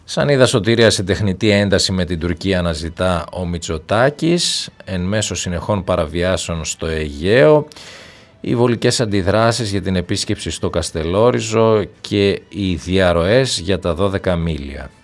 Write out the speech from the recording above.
Σανίδα Σωτήρια σε τεχνητή ένταση με την Τουρκία αναζητά ο Μητσοτάκης εν μέσω συνεχών παραβιάσεων στο Αιγαίο, οι βολικές αντιδράσεις για την επίσκεψη στο Καστελόριζο και οι διαρροές για τα 12 μίλια.